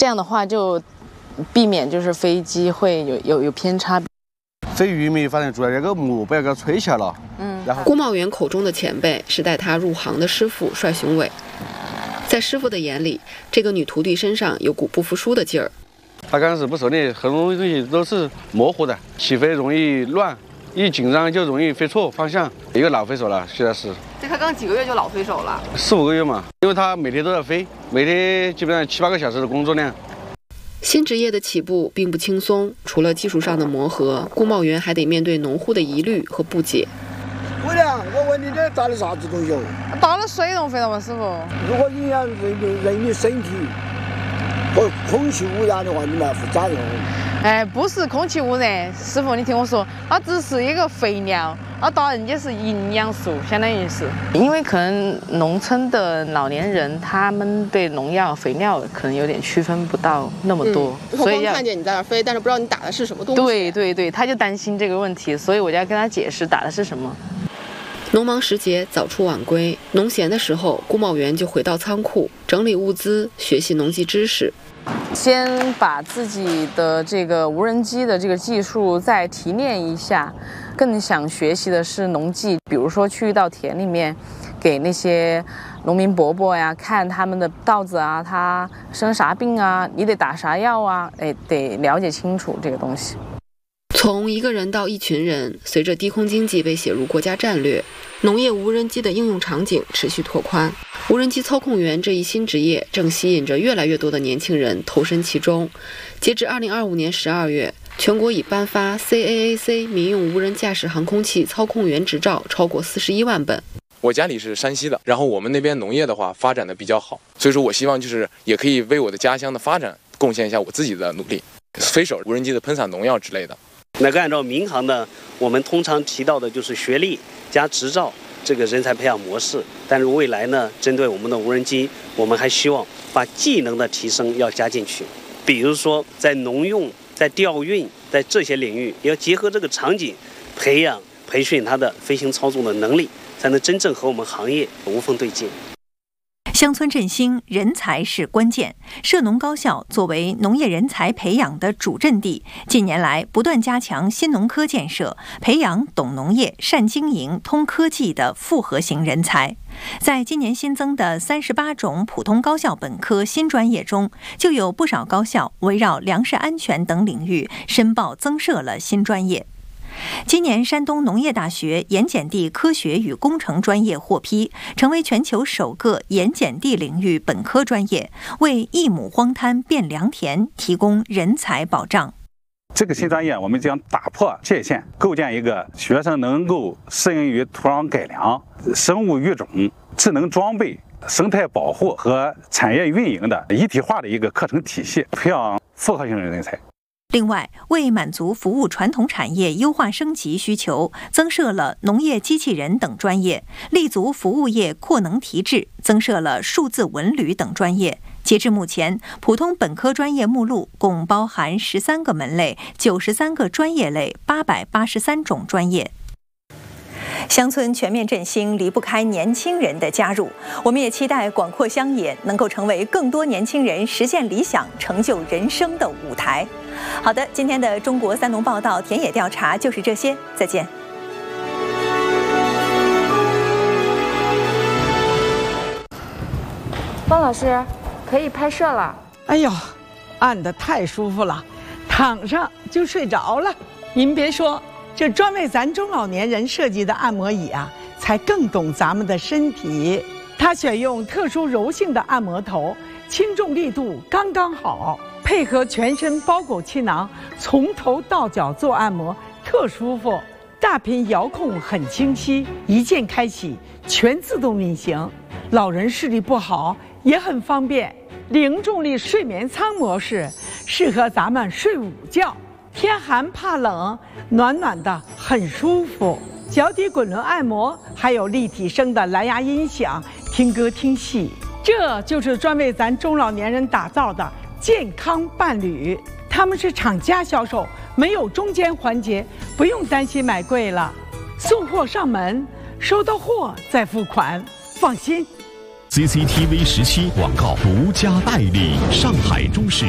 这样的话就避免就是飞机会有偏差。 这玉米反正主要那个木不要给它吹起来了。然后郭茂元口中的前辈是带他入行的师傅帅雄伟，在师傅的眼里，这个女徒弟身上有股不服输的劲儿。 他刚开始不熟练，很多东西都是模糊的，起飞容易乱，一紧张就容易飞错方向，一个老飞手了，现在是。 这他刚几个月就老飞手了 ？4、5个月嘛，因为他每天都在飞，每天基本上7、8个小时的工作量。 新职业的起步并不轻松，除了技术上的磨合，顾茂元还得面对农户的疑虑和不解。 姑娘，我问你，这打的啥子东西哦？ 打了水溶肥了吗，师傅？ 如果影响人的身体和空气污染的话，你们要负责任。 哎，不是空气污染，师傅，你听我说，它只是一个肥料，打人家是营养素，相当于是。 因为可能农村的老年人，他们对农药、肥料可能有点区分不到那么多， 所以看见你在那儿飞，但是不知道你打的是什么东西。 对，他就担心这个问题，所以我就要跟他解释打的是什么。 农忙时节早出晚归，农闲的时候，顾茂元就回到仓库整理物资，学习农技知识。 先把自己的这个无人机的这个技术再提炼一下，更想学习的是农技，比如说去到田里面，给那些农民伯伯呀看他们的稻子啊，它生啥病啊，你得打啥药啊，得了解清楚这个东西。 从一个人到一群人，随着低空经济被写入国家战略，农业无人机的应用场景持续拓宽。无人机操控员这一新职业正吸引着越来越多的年轻人投身其中。截至2025年12月，全国已颁发 CAAC 民用无人驾驶航空器操控员执照超过41万本。 我家里是山西的，然后我们那边农业的话发展的比较好，所以说我希望就是也可以为我的家乡的发展贡献一下我自己的努力。飞手、无人机的喷洒农药之类的。 那个按照民航呢，我们通常提到的就是学历加执照这个人才培养模式，但是未来呢，针对我们的无人机，我们还希望把技能的提升要加进去，比如说在农用、在调运，在这些领域要结合这个场景，培训他的飞行操纵的能力，才能真正和我们行业无缝对接。 乡村振兴，人才是关键。涉农高校作为农业人才培养的主阵地，近年来不断加强新农科建设，培养懂农业、善经营、通科技的复合型人才。在今年新增的38种普通高校本科新专业中，就有不少高校围绕粮食安全等领域申报增设了新专业。今年山东农业大学盐碱地科学与工程专业获批，成为全球首个盐碱地领域本科专业，为一亩荒滩变良田提供人才保障。 这个新专业我们将打破界限，构建一个学生能够适应于土壤改良、生物育种、智能装备、生态保护和产业运营的一体化的一个课程体系，培养复合型人才。 另外，为满足服务传统产业优化升级需求，增设了农业机器人等专业；立足服务业扩能提质，增设了数字文旅等专业。截至目前，普通本科专业目录共包含13个门类、93个专业类、883种专业。乡村全面振兴离不开年轻人的加入，我们也期待广阔乡野能够成为更多年轻人实现理想、成就人生的舞台。好的，今天的中国三农报道田野调查就是这些，再见。 方老师，可以拍摄了。 哎呦，按得太舒服了，躺上就睡着了。您别说，这专为咱中老年人设计的按摩椅啊，才更懂咱们的身体。它选用特殊柔性的按摩头，轻重力度刚刚好，配合全身包裹气囊，从头到脚做按摩，特舒服。大屏遥控很清晰，一键开启，全自动运行。老人视力不好也很方便。零重力睡眠舱模式适合咱们睡午觉，天寒怕冷，暖暖的很舒服。脚底滚轮按摩，还有立体声的蓝牙音响，听歌听戏。这就是专为咱中老年人打造的健康伴侣。他们是厂家销售，没有中间环节，不用担心买贵了。送货上门，收到货再付款，放心。 CCTV 17广告独家代理，上海中市